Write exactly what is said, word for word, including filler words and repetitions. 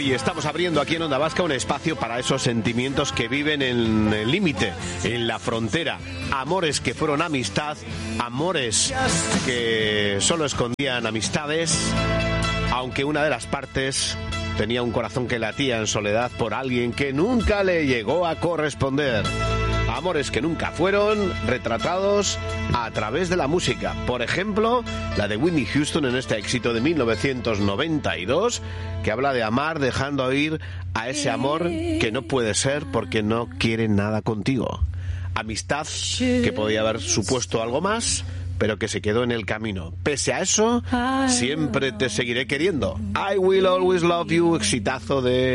Hoy estamos abriendo aquí en Onda Vasca un espacio para esos sentimientos que viven en el límite, en la frontera. Amores que fueron amistad, amores que solo escondían amistades, aunque una de las partes tenía un corazón que latía en soledad por alguien que nunca le llegó a corresponder. Amores que nunca fueron retratados a través de la música. Por ejemplo, la de Whitney Houston en este éxito de mil novecientos noventa y dos, que habla de amar dejando ir a ese amor que no puede ser porque no quiere nada contigo. Amistad que podía haber supuesto algo más, pero que se quedó en el camino. Pese a eso, siempre te seguiré queriendo. I will always love you, exitazo de